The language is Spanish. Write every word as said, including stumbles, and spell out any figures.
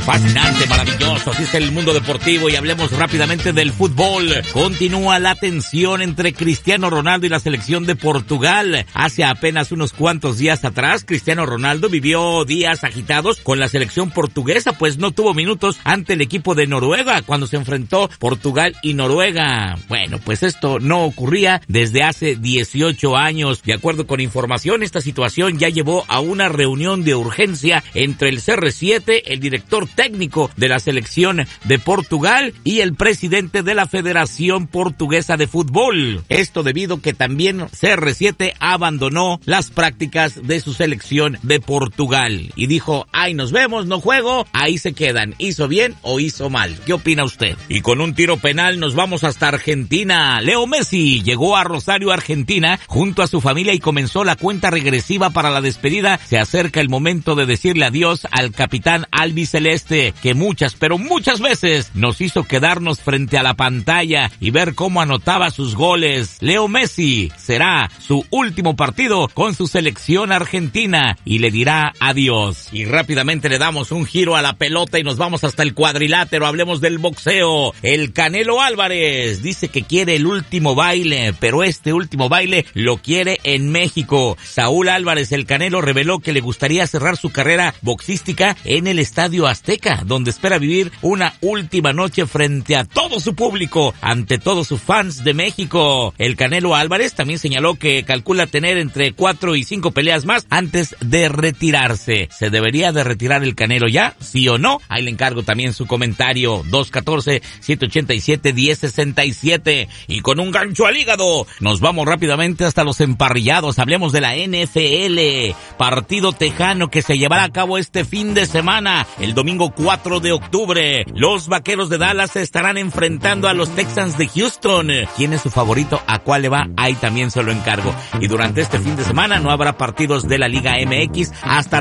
Fascinante, maravilloso, así es el mundo deportivo y hablemos rápidamente del fútbol. Continúa la tensión entre Cristiano Ronaldo y la selección de Portugal. Hace apenas unos cuantos días atrás, Cristiano Ronaldo vivió días agitados con la selección portuguesa, pues no tuvo minutos ante el equipo de Noruega cuando se enfrentó Portugal y Noruega. Bueno, pues esto no ocurría desde hace dieciocho años. De acuerdo con información, esta situación ya llevó a una reunión de urgencia entre el C R siete, el director técnico de la selección de Portugal y el presidente de la Federación Portuguesa de Fútbol. Esto debido que también C R siete abandonó las prácticas de su selección de Portugal y dijo, ahí nos vemos, no juego, ahí se quedan. ¿Hizo bien o hizo mal? ¿Qué opina usted? Y con un tiro penal nos vamos hasta Argentina. Leo Messi llegó a Rosario, Argentina, junto a su familia y comenzó la cuenta regresiva para la despedida. Se acerca el momento de decirle adiós al capitán albiceleste, que muchas, pero muchas veces nos hizo quedarnos frente a la pantalla y ver cómo anotaba sus goles. Leo Messi será su último partido con su selección argentina y le dirá adiós. Y rápidamente le damos un giro a la pelota y nos vamos hasta el cuadrilátero. Hablemos del boxeo. El Canelo Álvarez dice que quiere el último baile, pero este último baile lo quiere en México. Saúl Álvarez, el Canelo, reveló que le gustaría cerrar su carrera boxística en el Estadio Azteca, donde espera vivir una última noche frente a todo su público, ante todos sus fans de México. El Canelo Álvarez también señaló que calcula tener entre cuatro y cinco peleas más antes de retirarse. ¿Se debería de retirar el Canelo ya? ¿Sí o no? Ahí le encargo también su comentario. dos uno cuatro, siete ocho siete, uno cero seis siete. Y con un gancho al hígado, nos vamos rápidamente hasta los emparrillados. Hablemos de la N F L. Partido tejano que se llevará a cabo este fin de semana. El domingo cuatro de octubre, los Vaqueros de Dallas se estarán enfrentando a los Texans de Houston. ¿Quién es su favorito? ¿A cuál le va? Ahí también se lo encargo. Y durante este fin de semana no habrá partidos de la Liga M X hasta